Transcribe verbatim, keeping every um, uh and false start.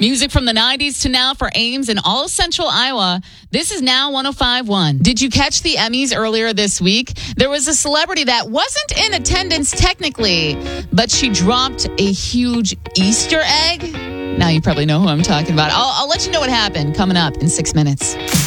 Music from the nineties to now for Ames and all of Central Iowa. This is Now one oh five point one. Did you catch the Emmys earlier this week? There was a celebrity that wasn't in attendance technically, but she dropped a huge Easter egg. Now you probably know who I'm talking about. I'll, I'll let you know what happened coming up in six minutes.